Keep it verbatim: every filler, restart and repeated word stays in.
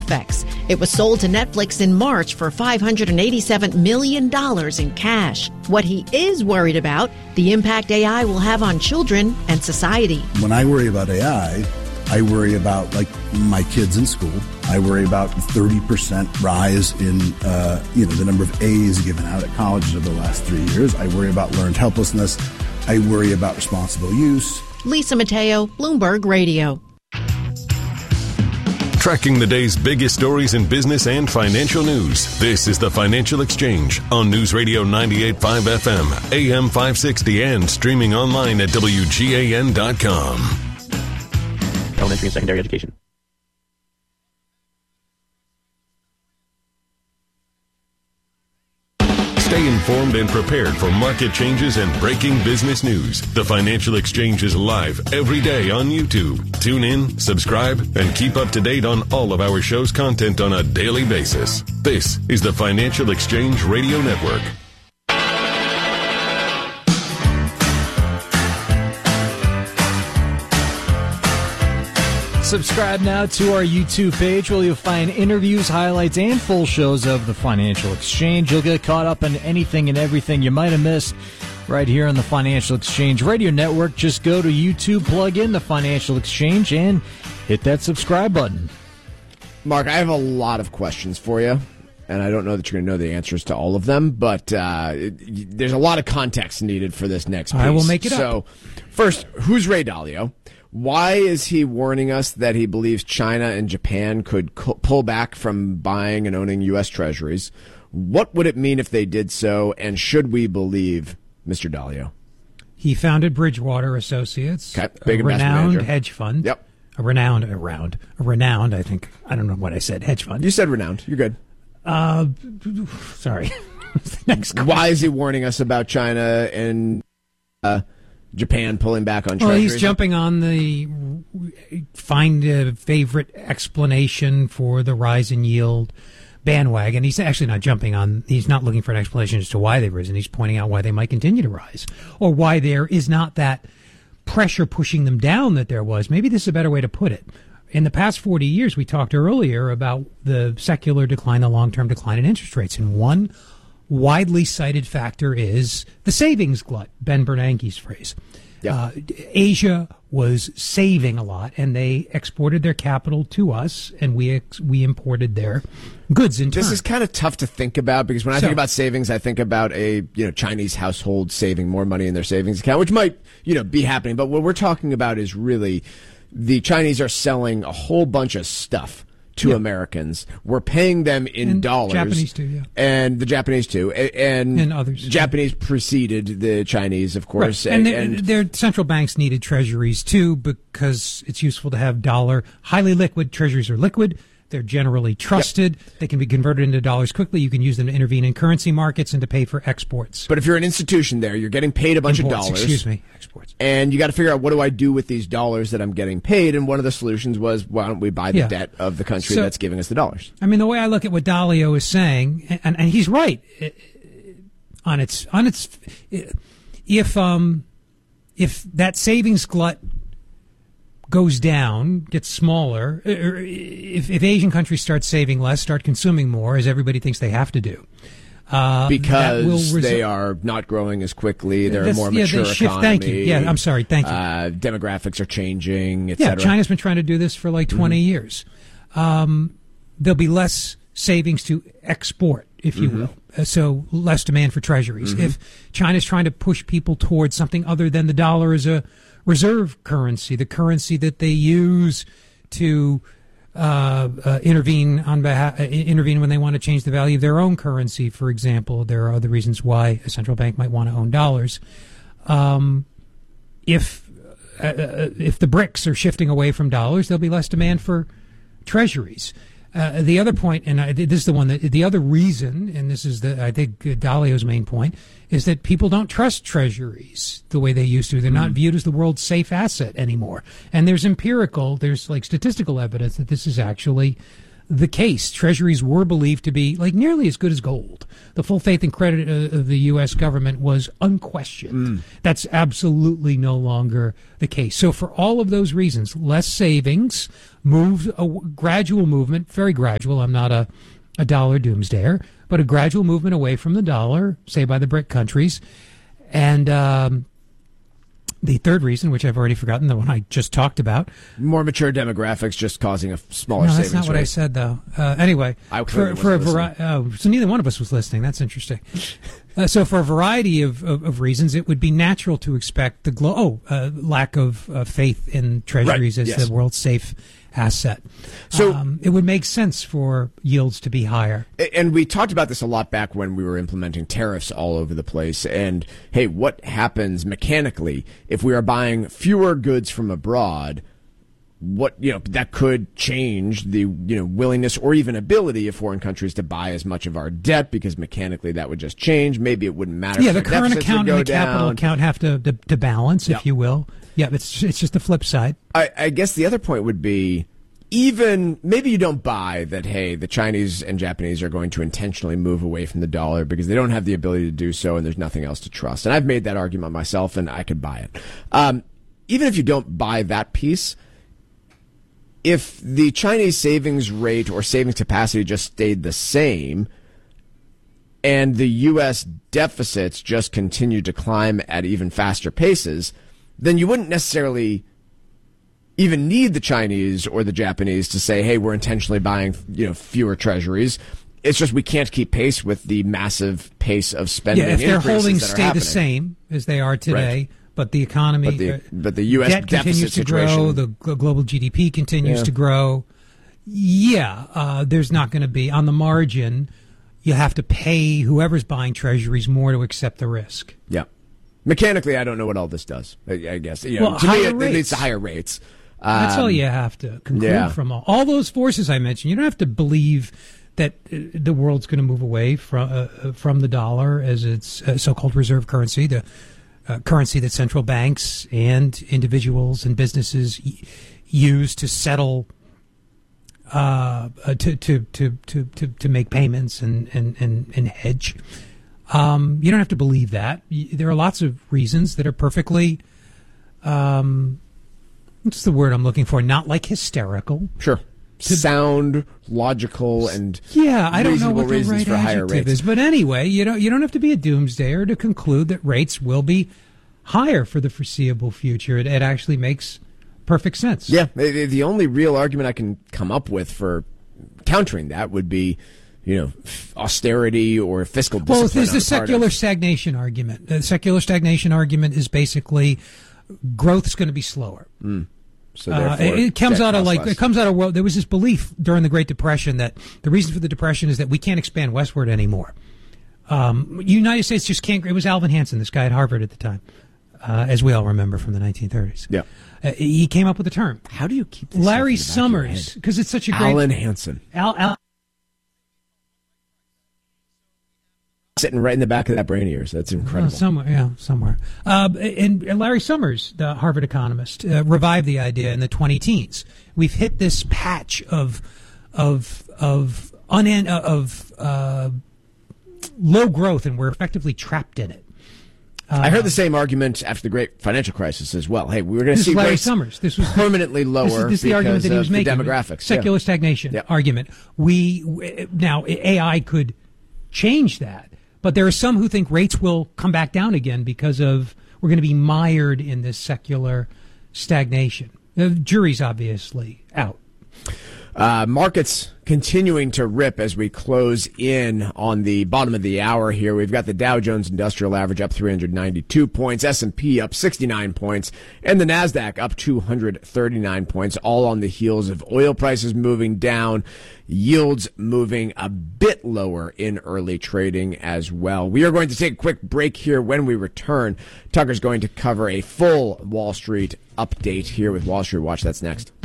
prospects. It was sold to Netflix in March for five hundred eighty-seven million dollars in cash. What he is worried about, the impact A I will have on children and society. When I worry about A I, I worry about, like, my kids in school. I worry about thirty percent rise in, uh, you know, the number of A's given out at colleges over the last three years. I worry about learned helplessness. I worry about responsible use. Lisa Mateo, Bloomberg Radio. Tracking the day's biggest stories in business and financial news. This is the Financial Exchange on News Radio ninety-eight point five F M, A M five sixty, and streaming online at W G A N dot com. Elementary and secondary education. Stay informed and prepared for market changes and breaking business news. The Financial Exchange is live every day on YouTube. Tune in, subscribe, and keep up to date on all of our show's content on a daily basis. This is the Financial Exchange Radio Network. Subscribe now to our YouTube page where you'll find interviews, highlights, and full shows of the Financial Exchange. You'll get caught up on anything and everything you might have missed right here on the Financial Exchange Radio Network. Just go to YouTube, plug in the Financial Exchange, and hit that subscribe button. Mark, I have a lot of questions for you, and I don't know that you're going to know the answers to all of them, but uh, it, there's a lot of context needed for this next piece. I will make it up. So, first, who's Ray Dalio? Why is he warning us that he believes China and Japan could co- pull back from buying and owning U S treasuries? What would it mean if they did so, and should we believe Mister Dalio? He founded Bridgewater Associates, okay. Big a renowned manager. hedge fund. Yep. A renowned, around, a renowned, I think, I don't know what I said, hedge fund. You said renowned. You're good. Uh, sorry. Next question. Why is he warning us about China and uh, Japan pulling back on treasuries? Well, he's jumping on the find a favorite explanation for the rise in yield bandwagon. He's actually not jumping on, he's not looking for an explanation as to why they've risen. He's pointing out why they might continue to rise, or why there is not that pressure pushing them down that there was. Maybe this is a better way to put it. In the past forty years, we talked earlier about the secular decline, the long-term decline in interest rates, and one widely cited factor is the savings glut, Ben Bernanke's phrase. Yep. Uh, Asia was saving a lot, and they exported their capital to us, and we ex- we imported their goods in turn. This is kind of tough to think about, because when I So- think about savings, I think about a you know Chinese household saving more money in their savings account, which might you know be happening. But what we're talking about is really the Chinese are selling a whole bunch of stuff to Yeah. Americans. We're paying them in And dollars. Japanese too, yeah. And the Japanese too. A- And, And others. The Japanese preceded the Chinese, of course. Right. And, And, their, their central banks needed treasuries too, because it's useful to have dollar, highly liquid. Treasuries are liquid. They're generally trusted. Yep. They can be converted into dollars quickly. You can use them to intervene in currency markets and to pay for exports. But if you're an institution there, you're getting paid a bunch Imports, of dollars. Excuse me, exports. And you got to figure out, what do I do with these dollars that I'm getting paid? And one of the solutions was, why don't we buy the Yeah. debt of the country So- that's giving us the dollars? I mean, the way I look at what Dalio is saying, and, and he's right on its on its if um if that savings glut goes down, gets smaller, or if, if Asian countries start saving less, start consuming more, as everybody thinks they have to do. Uh, Because that will resu- they are not growing as quickly. They're a That's- more yeah, mature they shift, economy. Thank you. Yeah, I'm sorry. Thank you. Uh, demographics are changing, et Yeah, cetera. China's been trying to do this for like twenty Mm-hmm. years. Um, there'll be less savings to export, if you Mm-hmm. will. Uh, so less demand for treasuries. Mhm. If China's trying to push people towards something other than the dollar as a reserve currency, the currency that they use to uh, uh, intervene on behalf, uh, intervene when they want to change the value of their own currency, for example. There are other reasons why a central bank might want to own dollars. Um, if uh, if the BRICS are shifting away from dollars, there'll be less demand for treasuries. Uh, the other point, and I, this is the one that the other reason, and this is the I think uh, Dalio's main point, is that people don't trust treasuries the way they used to. They're not viewed as the world's safe asset anymore. And there's empirical, there's like statistical evidence that this is actually the case. Treasuries were believed to be like nearly as good as gold. The full faith and credit of the U S government was unquestioned. Mm. That's absolutely no longer the case. So for all of those reasons, less savings, moved a gradual movement, very gradual. I'm not a, a dollar doomsdayer, but a gradual movement away from the dollar, say by the BRIC countries. And um, the third reason, which I've already forgotten, the one I just talked about. More mature demographics just causing a smaller no, savings that's not what rate. I said, though. Uh, anyway, I for, for a variety, oh, so neither one of us was listening. That's interesting. uh, so for a variety of, of, of reasons, it would be natural to expect the glo- oh, uh, lack of uh, faith in treasuries right. as yes. the world's safe asset. So um, it would make sense for yields to be higher. And we talked about this a lot back when we were implementing tariffs all over the place. And hey, what happens mechanically if we are buying fewer goods from abroad? What, you know, that could change the, you know, willingness or even ability of foreign countries to buy as much of our debt, because mechanically that would just change. Maybe it wouldn't matter. Yeah, if the current account and the down. capital account have to to, to balance, yep. if you will. Yeah, it's it's just the flip side. I, I guess the other point would be, even maybe you don't buy that, hey, the Chinese and Japanese are going to intentionally move away from the dollar because they don't have the ability to do so and there's nothing else to trust. And I've made that argument myself and I could buy it. Um, even if you don't buy that piece, if the Chinese savings rate or savings capacity just stayed the same and the U S deficits just continued to climb at even faster paces, then you wouldn't necessarily even need the Chinese or the Japanese to say, hey, we're intentionally buying, you know, fewer treasuries. It's just we can't keep pace with the massive pace of spending. Yeah, if their holdings that stay happening. the same as they are today, right. but the economy, but the, uh, but the U S debt continues to situation. grow, the global G D P continues yeah. to grow. Yeah, uh, there's not going to be, on the margin, you have to pay whoever's buying treasuries more to accept the risk. Yeah. Mechanically, I don't know what all this does, I, I guess. You know, well, to higher me, it, rates. it leads to higher rates. Um, That's all you have to conclude yeah. from all. all those forces I mentioned. You don't have to believe that uh, the world's going to move away from uh, from the dollar as its uh, so-called reserve currency, the uh, currency that central banks and individuals and businesses y- use to settle, uh, uh, to, to, to, to, to, to make payments and, and, and, and hedge. Um, you don't have to believe that. Y- there are lots of reasons that are perfectly... Um, What's the word I'm looking for? Not like hysterical. Sure. Sound, logical, and yeah, I don't know what the reasons right for higher adjective rates. is, but anyway, you don't you don't have to be a doomsdayer to conclude that rates will be higher for the foreseeable future. It, it actually makes perfect sense. Yeah, the only real argument I can come up with for countering that would be, you know, austerity or fiscal discipline. Well, there's on the the part secular of, stagnation argument. The secular stagnation argument is basically growth's going to be slower. Mm. So uh, it, it comes out of like less. it comes out of well, there was this belief during the Great Depression that the reason for the Depression is that we can't expand westward anymore. Um, United States just can't. It was Alvin Hansen, this guy at Harvard at the time, uh, as we all remember from the nineteen thirties. Yeah, uh, he came up with the term. How do you keep this Larry Summers? Because it's such a great Alan Hansen. Al, Al, Sitting right in the back of that brain of yours. That's incredible. Oh, somewhere, yeah, somewhere. Uh, and, and Larry Summers, the Harvard economist, uh, revived the idea in the twenty teens. We've hit this patch of of of un- of uh, low growth, and we're effectively trapped in it. Uh, I heard the same argument after the great financial crisis as well. Hey, we were going to see Larry rates Summers. This was permanently lower this is, this is the argument that he was making. Demographics, secular yeah. stagnation yeah. argument. We now A I could change that. But there are some who think rates will come back down again because of we're going to be mired in this secular stagnation. The jury's obviously out. Uh, markets continuing to rip as we close in on the bottom of the hour here. We've got the Dow Jones Industrial Average up three hundred ninety-two points, S and P up sixty-nine points, and the NASDAQ up two hundred thirty-nine points, all on the heels of oil prices moving down, yields moving a bit lower in early trading as well. We are going to take a quick break here. When we return, Tucker's going to cover a full Wall Street update here with Wall Street Watch. That's next.